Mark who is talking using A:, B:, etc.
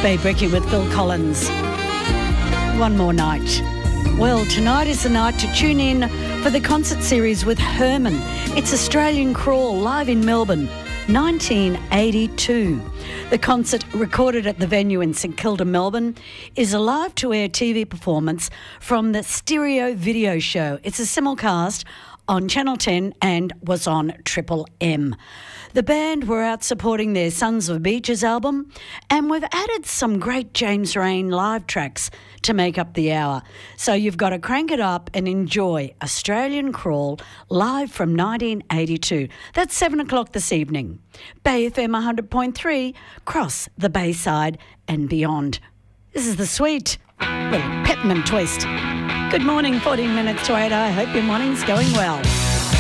A: Bay Bricky with Phil Collins. One more night. Well, tonight is the night to tune in for the concert series with Herman. It's Australian Crawl, live in Melbourne, 1982. The concert, recorded at the venue in St Kilda, Melbourne, is a live-to-air TV performance from the Stereo Video Show. It's a simulcast on Channel 10 and was on Triple M. The band were out supporting their Sons of Beaches album, and we've added some great James Rain live tracks to make up the hour. So you've got to crank it up and enjoy Australian Crawl live from 1982. That's 7 o'clock this evening. Bay FM 100.3, cross the Bayside and beyond. This is the sweet little peppermint twist. Good morning, 14 minutes to 8. I hope your morning's going well.